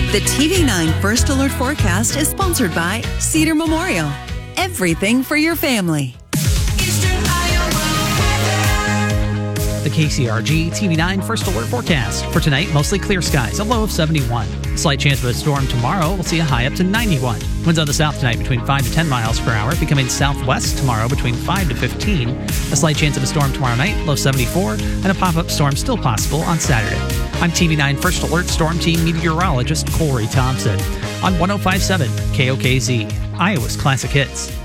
The TV9 First Alert forecast is sponsored by Cedar Memorial. Everything for your family. The KCRG TV9 First Alert forecast. For tonight, mostly clear skies, a low of 71. Slight chance of a storm tomorrow. We'll see a high up to 91. Winds out of the south tonight between 5 to 10 miles per hour, becoming southwest tomorrow between 5 to 15. A slight chance of a storm tomorrow night, low 74, and a pop-up storm still possible on Saturday. I'm TV9 First Alert Storm Team meteorologist Corey Thompson on 105.7 KOKZ, Iowa's Classic Hits.